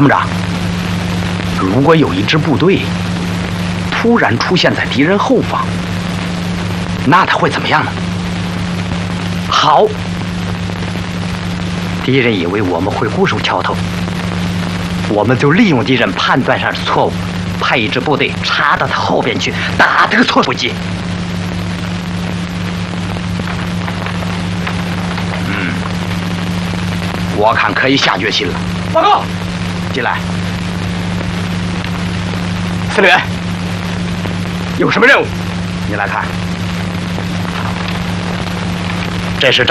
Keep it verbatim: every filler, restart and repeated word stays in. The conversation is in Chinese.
参谋长，如果有一支部队突然出现在敌人后方，那他会怎么样呢？好，敌人以为我们会固守桥头，我们就利用敌人判断上的错误，派一支部队插到他后边去，打这个措手不及。嗯，我看可以下决心了。报告，进来。司令员，有什么任务？你来看，这是张。